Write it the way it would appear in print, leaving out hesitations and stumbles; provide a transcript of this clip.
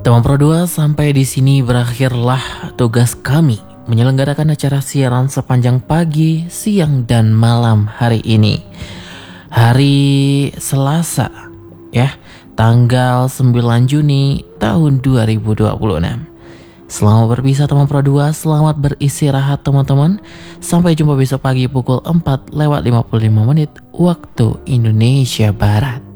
Teman Pro 2, sampai di sini berakhirlah tugas kami menyelenggarakan acara siaran sepanjang pagi, siang, dan malam hari ini. Hari Selasa, ya, tanggal 9 Juni tahun 2026. Selamat berpisah teman Pro 2, selamat beristirahat teman-teman. Sampai jumpa besok pagi pukul 4:55 waktu Indonesia Barat.